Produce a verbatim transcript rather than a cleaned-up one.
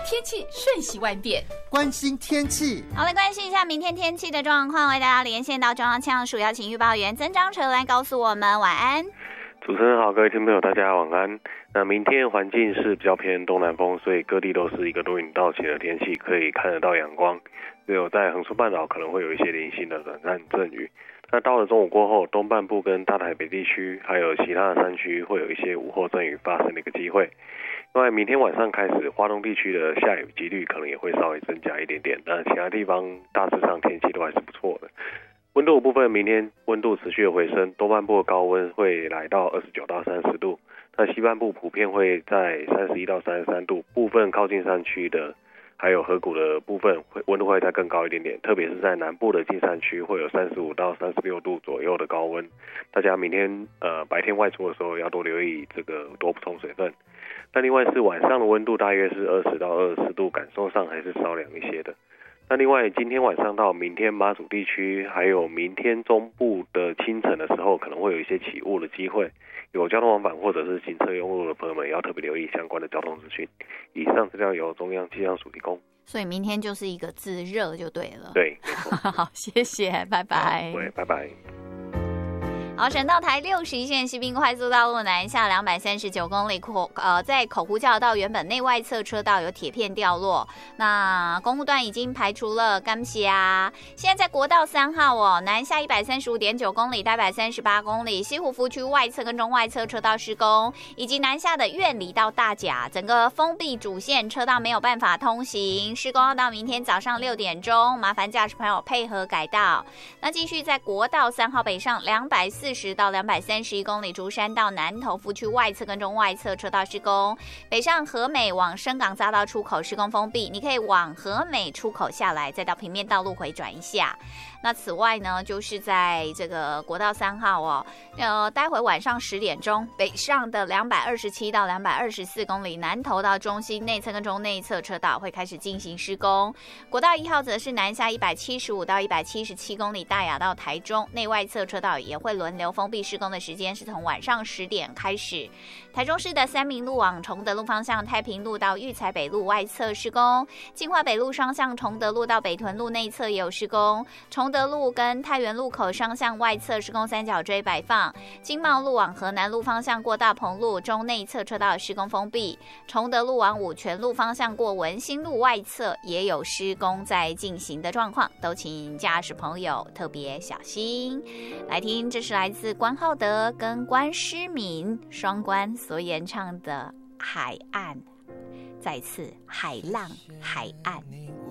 天气瞬息万变， 关心天气。 好，来关心一下明天天气的状况，为大家连线到中央气象署，邀请预报员曾章成来告诉我们。晚安。 主持人好，各位听众朋友大家晚安。那明天环境是比较偏东南风，所以各地都是一个多云到晴的天气，可以看得到阳光，只有在恒春半岛可能会有一些零星的短暂阵雨。那到了中午过后，东半部跟大台北地区还有其他的山区会有一些午后阵雨发生的一个机会。另外，明天晚上开始，花东地区的下雨几率可能也会稍微增加一点点。那其他地方大致上天气都还是不错的。温度的部分，明天温度持续的回升，东半部的高温会来到二十九到三十度，那西半部普遍会在三十一到三十三度，部分靠近山区的还有河谷的部分会温度会再更高一点点，特别是在南部的近山区会有三十五到三十六度左右的高温。大家明天呃白天外出的时候要多留意这个多补充水分。那另外是晚上的温度大约是二十到二十四度，感受上还是稍凉一些的。那另外今天晚上到明天马祖地区还有明天中部的清晨的时候可能会有一些起雾的机会，有交通往返或者是行车用路的朋友们要特别留意相关的交通资讯。以上资料由中央气象署提供。 所以明天就是一个自热就对了。 对， 好，谢谢，拜拜。 对，拜拜。 好，省道台六十一线西滨快速道路南下两百三十九公里，口呃在口湖交道原本内外侧车道有铁片掉落，那公路段已经排除了，感谢啊。现在在国道三号哦，南下一百三十五点九公里，大百三十八公里，西湖福区外侧跟中外侧车道施工，以及南下的苑里到大甲，整个封闭主线车道没有办法通行，施工要到明天早上六点钟，麻烦驾驶朋友配合改道。那继续在国道三号北上两百四十到两百三十一公里，竹山到南投福区外侧跟中外侧车道施工，北上和美往深港匝道出口施工封闭，你可以往和美出口下来，再到平面道路回转一下。那此外呢，就是在这个国道三号哦，呃，待会晚上十点钟，北上的两百二十七到两百二十四公里，南投到中心内侧跟中内侧车道会开始进行施工。国道一号则是南下一百七十五到一百七十七公里，大雅到台中，内外侧车道也会轮流封闭施工的时间是从晚上十点开始。台中市的三民路往崇德路方向，太平路到育才北路外侧施工，金华北路双向崇德路到北屯路内侧也有施工，崇德路跟太原路口双向外侧施工三角锥摆放，金茂路往河南路方向过大鹏路中内侧车道施工封闭，崇德路往五权路方向过文心路外侧也有施工在进行的状况，都请驾驶朋友特别小心。来听，这是来自关浩德跟关诗敏双关所演唱的《海岸》，再次海浪海岸。